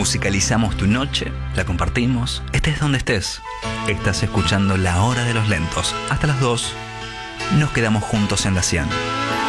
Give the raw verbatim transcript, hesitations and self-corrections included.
Musicalizamos tu noche, la compartimos, estés donde estés. Estás escuchando La Hora de los Lentos. Hasta las dos, nos quedamos juntos en la cien.